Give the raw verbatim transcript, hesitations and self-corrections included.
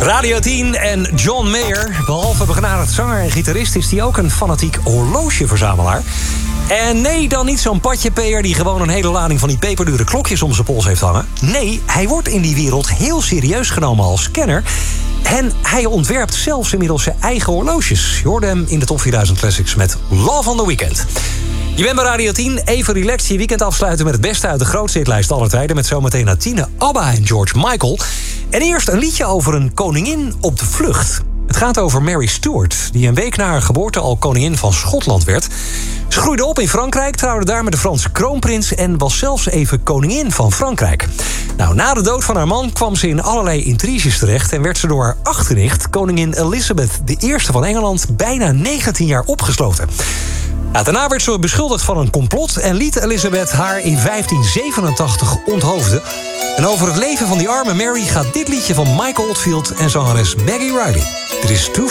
Radio tien en John Mayer. Behalve begenadigd zanger en gitarist is hij ook een fanatiek horlogeverzamelaar. En nee, dan niet zo'n patjepeer die gewoon een hele lading van die peperdure klokjes om zijn pols heeft hangen. Nee, hij wordt in die wereld heel serieus genomen als kenner. En hij ontwerpt zelfs inmiddels zijn eigen horloges. Je hoorde hem in de Top vierduizend Classics met Love on the Weekend. Je bent bij Radio tien, even relaxed je weekend afsluiten met het beste uit de grootste hitlijst aller tijden. Met zometeen Natine, ABBA en George Michael. En eerst een liedje over een koningin op de vlucht. Het gaat over Mary Stuart, die een week na haar geboorte al koningin van Schotland werd. Ze groeide op in Frankrijk, trouwde daar met de Franse kroonprins en was zelfs even koningin van Frankrijk. Nou, na de dood van haar man kwam ze in allerlei intriges terecht en werd ze door haar achternicht, koningin Elizabeth de Eerste van Engeland, bijna negentien jaar opgesloten. Nou, daarna werd ze beschuldigd van een complot en liet Elizabeth haar in vijftien zevenentachtig onthoofden. En over het leven van die arme Mary gaat dit liedje van Michael Oldfield en zangeres Maggie Riley. Dit is Too